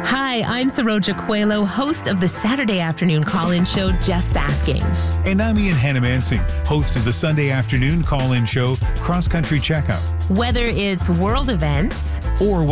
Hi, I'm Saroja Coelho, host of the Saturday afternoon call-in show, Just Asking. And I'm Ian Hannamansing, host of the Sunday afternoon call-in show, Cross Country Checkup. Whether it's world events or